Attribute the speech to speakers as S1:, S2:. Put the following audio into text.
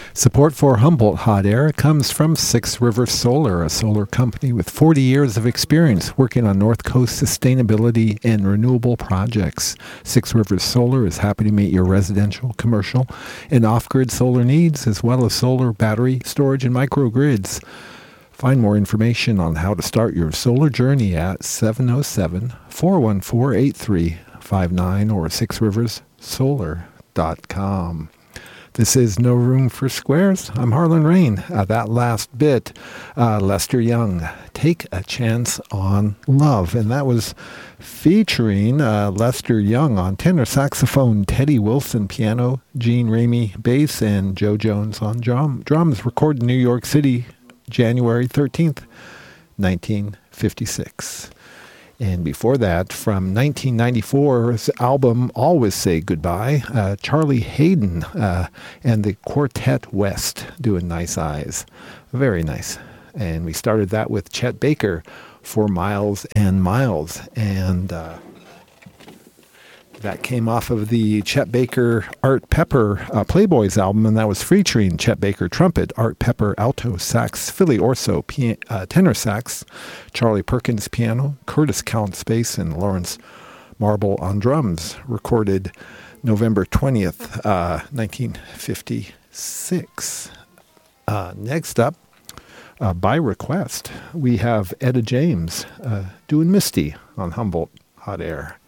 S1: Support for Humboldt Hot Air comes from Six Rivers Solar, a solar company with 40 years of experience working on North Coast sustainability and renewable projects. Six Rivers Solar is happy to meet your residential, commercial, and off-grid solar needs, as well as solar, battery, storage, and microgrids. Find more information on how to start your solar journey at 707-414-8359 or sixriverssolar.com. This is No Room for Squares. I'm Harlan Rain. That last bit, Lester Young, Take a Chance on Love. And that was featuring Lester Young on tenor saxophone, Teddy Wilson piano, Gene Ramey bass, and Joe Jones on drums. Recorded in New York City, January 13th, 1956. And before that, from 1994's album Always Say Goodbye, Charlie Haydn and the Quartet West doing Nice Eyes. Very nice. And we started that with Chet Baker for Miles and Miles. And that came off of the Chet Baker Art Pepper Playboys album, and that was featuring Chet Baker trumpet, Art Pepper alto sax, Philly Orso tenor sax, Charlie Perkins piano, Curtis Counts bass, and Lawrence Marble on drums. Recorded November 20th, 1956. Next up, by request, we have Etta James doing Misty on Humboldt Hot Air.